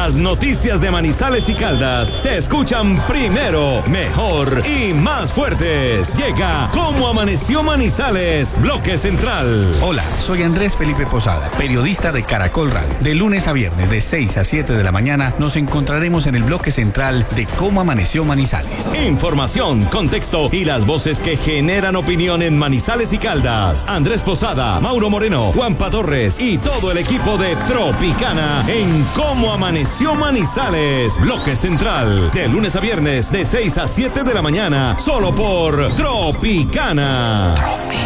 Las noticias de Manizales y Caldas se escuchan primero, mejor y más fuertes. Llega Cómo Amaneció Manizales, Bloque Central. Hola, soy Andrés Felipe Posada, periodista de Caracol Radio. De lunes a viernes, de 6 a 7 de la mañana, nos encontraremos en el Bloque Central de Cómo Amaneció Manizales. Información, contexto y las voces que generan opinión en Manizales y Caldas. Andrés Posada, Mauro Moreno, Juanpa Torres y todo el equipo de Tropicana en Cómo Amaneció Manizales, Bloque Central. De lunes a viernes, de 6 a 7 de la mañana, solo por Tropicana.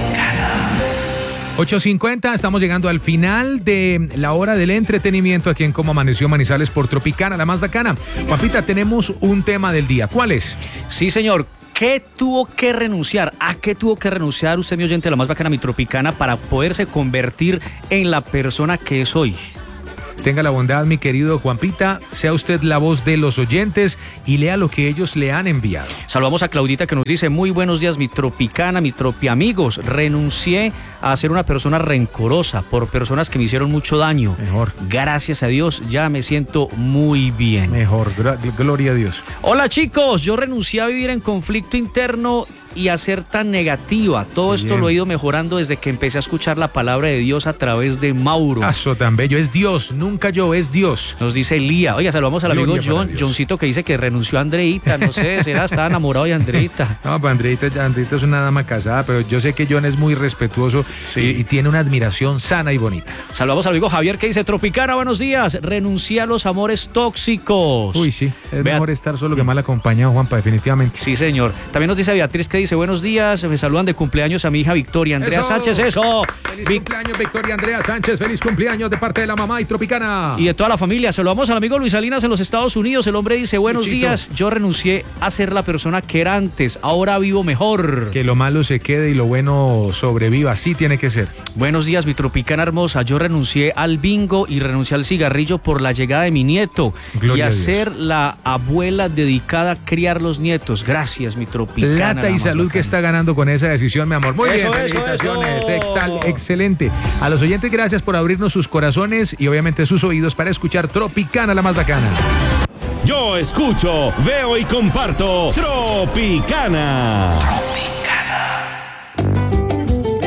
8:50, estamos llegando al final de la hora del entretenimiento aquí en Cómo Amaneció Manizales por Tropicana, la más bacana. Juanpita, tenemos un tema del día. ¿Cuál es? Sí, señor. ¿Qué tuvo que renunciar? ¿A qué tuvo que renunciar usted, mi oyente de la más bacana, mi Tropicana, para poderse convertir en la persona que es hoy? Tenga la bondad, mi querido Juanpita, sea usted la voz de los oyentes y lea lo que ellos le han enviado. Saludamos a Claudita que nos dice: muy buenos días, mi Tropicana, mi Tropi amigos. Renuncié a ser una persona rencorosa por personas que me hicieron mucho daño. Mejor. Gracias a Dios, ya me siento muy bien. Mejor, gloria a Dios. Hola chicos, yo renuncié a vivir en conflicto interno y a ser tan negativa. Todo esto lo he ido mejorando desde que empecé a escuchar la palabra de Dios a través de Mauro. Eso tan bello, es Dios, nunca yo, es Dios. Nos dice Lía. Oiga, saludamos al amigo Johncito, que dice que renunció a Andreita, no sé, será, estaba enamorado de Andreita. No, pues Andreita es una dama casada, pero yo sé que John es muy respetuoso, sí, y tiene una admiración sana y bonita. Saludamos al amigo Javier, que dice: Tropicana, buenos días, renuncié a los amores tóxicos. Uy, sí, es mejor estar solo que mal acompañado, Juanpa, definitivamente. Sí, señor. También nos dice Beatriz, que dice: buenos días, me saludan de cumpleaños a mi hija Victoria Andrea Sánchez. ¡Eso! ¡Feliz cumpleaños, Victoria Andrea Sánchez! ¡Feliz cumpleaños de parte de la mamá y Tropicana! Y de toda la familia. Saludamos al amigo Luis Salinas en los Estados Unidos. El hombre dice: buenos días, yo renuncié a ser la persona que era antes, ahora vivo mejor. Que lo malo se quede y lo bueno sobreviva, así tiene que ser. Buenos días, mi Tropicana hermosa, yo renuncié al bingo y renuncié al cigarrillo por la llegada de mi nieto. Gloria y a ser la abuela dedicada a criar los nietos. Gracias, mi Tropicana. Plata y salud que está ganando con esa decisión, mi amor. Muy bien, felicitaciones. Excelente. A los oyentes, gracias por abrirnos sus corazones y obviamente sus oídos para escuchar Tropicana, la más bacana. Yo escucho, veo y comparto Tropicana.